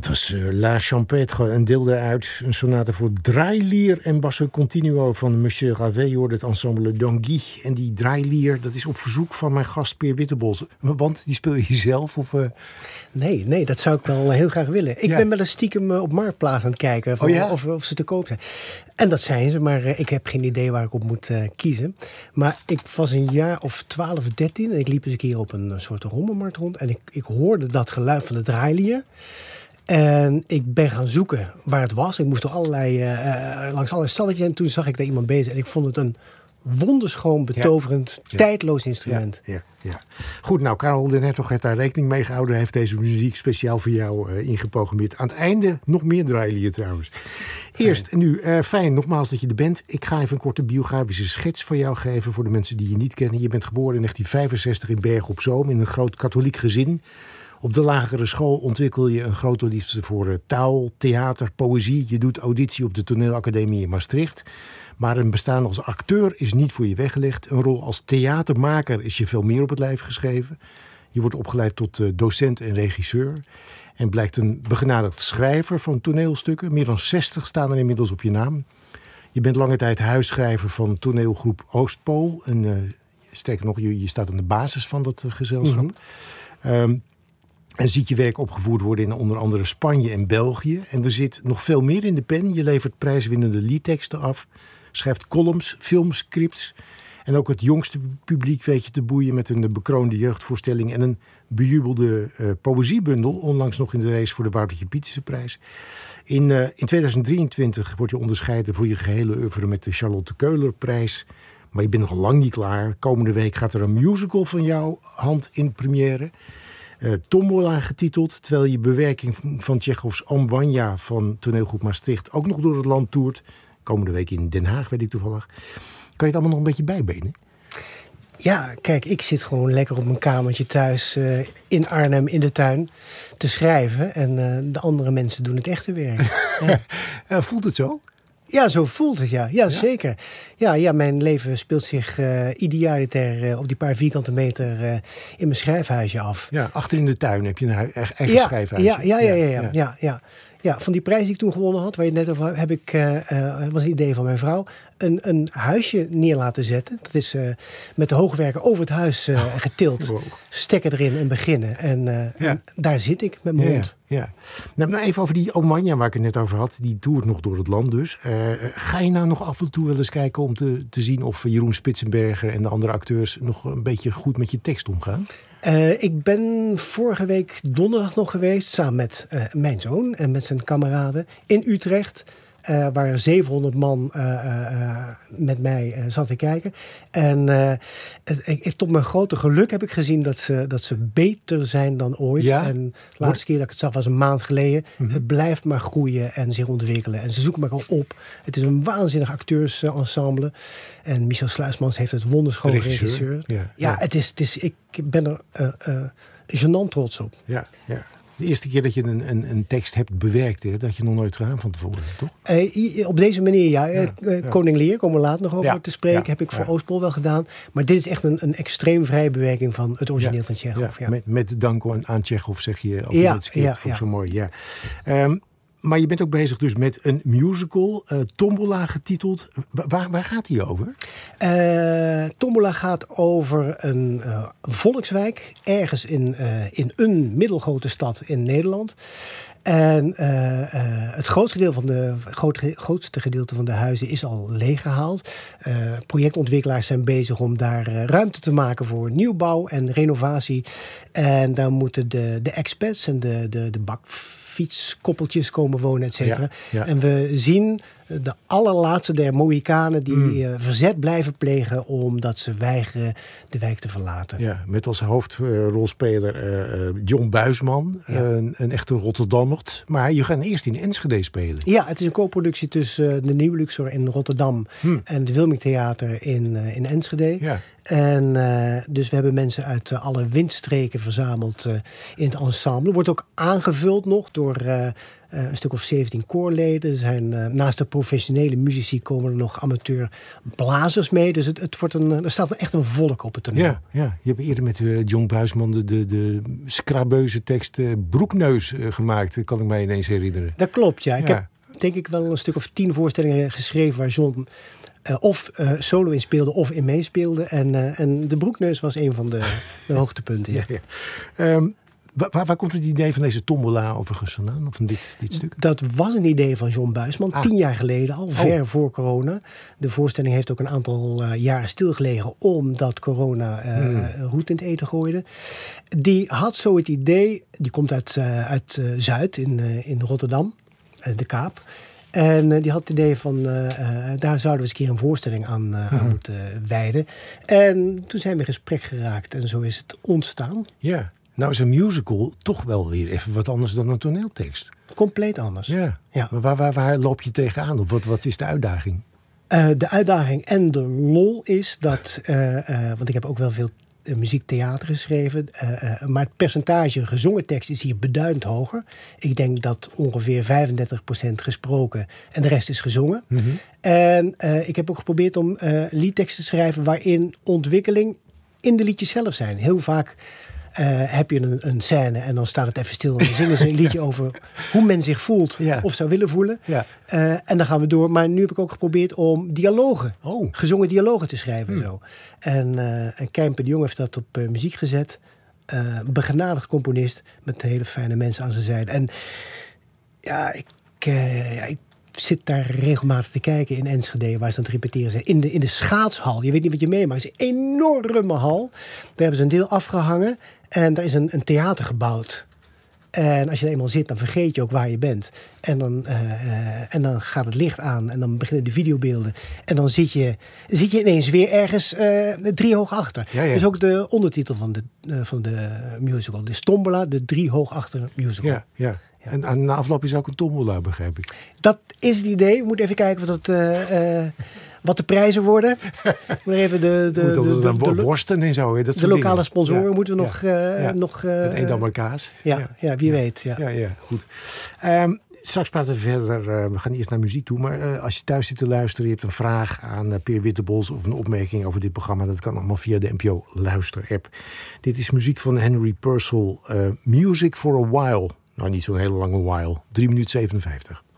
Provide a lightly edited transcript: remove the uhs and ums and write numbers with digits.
Dat was La Champêtre, een deel daaruit. Een sonate voor draailier en basso continuo van Monsieur Ravet. Je hoorde het ensemble Danguy. En die draailier, dat is op verzoek van mijn gast Peer Wittebos. Want die speel je zelf? Of, Nee, dat zou ik wel heel graag willen. Ik ben wel eens stiekem op Marktplaats aan het kijken of ze te koop zijn. En dat zijn ze, maar ik heb geen idee waar ik op moet kiezen. Maar ik was een jaar of 12, 13 en ik liep eens een keer op een soort rommelmarkt rond. En ik hoorde dat geluid van de draailier. En ik ben gaan zoeken waar het was. Ik moest door langs allerlei stalletjes en toen zag ik daar iemand bezig. En ik vond het een wonderschoon, betoverend, tijdloos instrument. Ja. Goed, nou, Karel Den Hertog heeft daar rekening mee gehouden. Hij heeft deze muziek speciaal voor jou ingeprogrammeerd. Aan het einde nog meer draailier trouwens. Eerst, nu, fijn, nogmaals dat je er bent. Ik ga even een korte biografische schets van jou geven voor de mensen die je niet kennen. Je bent geboren in 1965 in Bergen op Zoom in een groot katholiek gezin. Op de lagere school ontwikkel je een grote liefde voor taal, theater, poëzie. Je doet auditie op de Toneelacademie in Maastricht. Maar een bestaan als acteur is niet voor je weggelegd. Een rol als theatermaker is je veel meer op het lijf geschreven. Je wordt opgeleid tot docent en regisseur. En blijkt een begenadigd schrijver van toneelstukken. Meer dan 60 staan er inmiddels op je naam. Je bent lange tijd huisschrijver van toneelgroep Oostpool. En sterker nog, je staat aan de basis van dat gezelschap. Mm-hmm. En ziet je werk opgevoerd worden in onder andere Spanje en België. En er zit nog veel meer in de pen. Je levert prijswinnende liedteksten af. Schrijft columns, filmscripts. En ook het jongste publiek weet je te boeien met een bekroonde jeugdvoorstelling en een bejubelde poëziebundel. Onlangs nog in de race voor de Woutertje Pieterse prijs. In 2023 word je onderscheiden voor je gehele oeuvre met de Charlotte Keuler prijs. Maar je bent nog lang niet klaar. Komende week gaat er een musical van jouw hand in première. Tombola getiteld, terwijl je bewerking van Tjechovs Oom Vanja van toneelgroep Maastricht ook nog door het land toert. Komende week in Den Haag, weet ik toevallig. Kan je het allemaal nog een beetje bijbenen? Ja, kijk, ik zit gewoon lekker op mijn kamertje thuis in Arnhem in de tuin te schrijven. En de andere mensen doen het echte werk. Voelt het zo? Ja, zo voelt het, ja, zeker. Ja, mijn leven speelt zich idealiter op die paar vierkante meter in mijn schrijfhuisje af. Ja, achter in de tuin heb je een eigen schrijfhuisje. Ja, van die prijs die ik toen gewonnen had, waar je het net over had, heb ik, was een idee van mijn vrouw, een huisje neer laten zetten. Dat is met de hoogwerker over het huis getild. Wow. Stekker erin en beginnen. En daar zit ik met mijn hond. Ja. Nou, even over die Oom Vanja waar ik het net over had. Die toert nog door het land dus. Ga je nou nog af en toe wel eens kijken om te zien of Jeroen Spitsenberger en de andere acteurs nog een beetje goed met je tekst omgaan? Ik ben vorige week donderdag nog geweest samen met mijn zoon en met zijn kameraden in Utrecht. Waar 700 man met mij zat te kijken. En tot mijn grote geluk heb ik gezien dat ze beter zijn dan ooit. Ja? En de laatste keer dat ik het zag was een maand geleden. Mm-hmm. Het blijft maar groeien en zich ontwikkelen. En ze zoeken me gewoon op. Het is een waanzinnig acteursensemble. En Michel Sluismans heeft het wonderschoon regisseur. Ja, het is, ik ben er gênant trots op. Ja. De eerste keer dat je een tekst hebt bewerkt, hè, dat je nog nooit gedaan van tevoren, toch? Op deze manier, Koning Lear, komen we later nog over te spreken, heb ik voor Oostpool wel gedaan. Maar dit is echt een extreem vrije bewerking van het origineel van Tjechov. Ja. Met dank aan Tjechov zeg je ook dit script, vond ik zo mooi. Ja. Maar je bent ook bezig dus met een musical, Tombola getiteld. Waar gaat die over? Tombola gaat over een volkswijk, ergens in een middelgrote stad in Nederland. En het grootste gedeelte van de huizen is al leeggehaald. Projectontwikkelaars zijn bezig om daar ruimte te maken voor nieuwbouw en renovatie. En daar moeten de expats en de bakfietskoppeltjes komen wonen, et cetera. Ja. En we zien de allerlaatste der Mohikanen die verzet blijven plegen omdat ze weigeren de wijk te verlaten. Ja, met als hoofdrolspeler John Buisman, een echte Rotterdammer. Maar je gaat eerst in Enschede spelen. Ja, het is een co-productie tussen de Nieuwe Luxor in Rotterdam en het Wilming Theater in Enschede. Ja. En dus we hebben mensen uit alle windstreken verzameld in het ensemble. Wordt ook aangevuld nog door Een stuk of 17 koorleden. Er zijn, naast de professionele muzici komen er nog amateur blazers mee. Dus er staat echt een volk op het toneel. Ja. Je hebt eerder met John Buisman de scrabeuze tekst Broekneus gemaakt. Dat kan ik mij ineens herinneren. Dat klopt, ja. Ik heb denk ik wel een stuk of 10 voorstellingen geschreven waar John of solo in speelde of in meespeelde. En de Broekneus was een van de hoogtepunten. Ja. Waar komt het idee van deze tombola overigens vandaan? Of van dit stuk? Dat was een idee van John Buisman, 10 jaar geleden al, ver voor corona. De voorstelling heeft ook een aantal jaren stilgelegen omdat corona roet in het eten gooide. Die had zo het idee, die komt uit Zuid in Rotterdam, de Kaap. En die had het idee van, daar zouden we eens een keer een voorstelling aan moeten wijden. En toen zijn we in gesprek geraakt en zo is het ontstaan. Ja. Nou is een musical toch wel weer even wat anders dan een toneeltekst. Compleet anders. Ja. Maar waar loop je tegenaan? Of wat is de uitdaging? De uitdaging en de lol is dat... want ik heb ook wel veel muziektheater geschreven. Maar het percentage gezongen tekst is hier beduidend hoger. Ik denk dat ongeveer 35% gesproken en de rest is gezongen. Mm-hmm. En ik heb ook geprobeerd om liedteksten te schrijven waarin ontwikkeling in de liedjes zelf zijn. Heel vaak... heb je een scène en dan staat het even stil. En dan zingen ze een liedje over hoe men zich voelt of zou willen voelen. Ja. En dan gaan we door. Maar nu heb ik ook geprobeerd om dialogen, gezongen dialogen te schrijven. Zo. En Keimpe de Jong heeft dat op muziek gezet. Begenadigd componist met hele fijne mensen aan zijn zijde. En ik zit daar regelmatig te kijken in Enschede, waar ze aan het repeteren zijn. In de schaatshal. Je weet niet wat je meemaakt. Het is een enorme hal. Daar hebben ze een deel afgehangen. En daar is een theater gebouwd. En als je er eenmaal zit, dan vergeet je ook waar je bent. En dan gaat het licht aan. En dan beginnen de videobeelden. En dan zit je ineens weer ergens 3 hoog achter. Ja. Dat is ook de ondertitel van de musical. De Tombola, de 3 hoog achter musical. Ja. En na afloop is ook een tombola, begrijp ik. Dat is het idee. We moeten even kijken wat de prijzen worden. We even de worsten en zo. Dat de lokale sponsoren moeten we nog... Een Edammer kaas. Ja, wie weet. Ja, goed. Straks praten we verder. We gaan eerst naar muziek toe. Maar als je thuis zit te luisteren, je hebt een vraag aan Peer Wittebols of een opmerking over dit programma. Dat kan allemaal via de NPO Luister-app. Dit is muziek van Henry Purcell. Music for a While. Nou, niet zo'n hele lange while. 3 minuten 57.